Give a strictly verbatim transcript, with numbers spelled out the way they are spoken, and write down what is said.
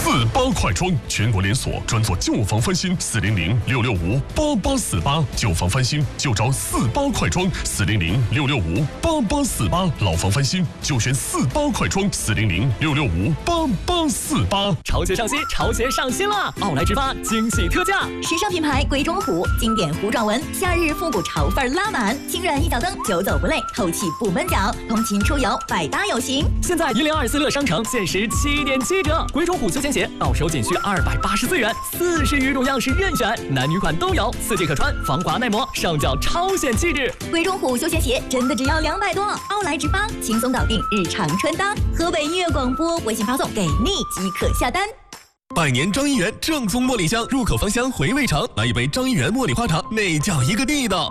四八快装，全国连锁，专做旧房翻新，四零零六六五八八四八，旧房翻新就找四八快装，四零零六六五八八四八，老房翻新就选四八快装，四零零六六五八八四八。 潮鞋上新，潮鞋上新了！奥莱直发惊喜特价， 时尚品牌鬼冢虎，经典糊状纹，夏日复古潮范拉满，轻软一脚蹬，久走不累，透气不闷脚，通勤出游百搭有型。 现在一零二四乐商城限时七点七折，鬼冢虎休闲鞋到手仅需二百八十四元，四十余种样式任选，男女款都有，四季可穿，防滑耐磨，上脚超显气质。 鬼冢虎休闲鞋真的只要两百多，奥莱直发轻松搞定日常穿搭。河北音乐广播微信发送给你即可下单。 百年张一元正宗茉莉香，入口芳香回味长，来一杯张一元茉莉花茶，那叫一个地道。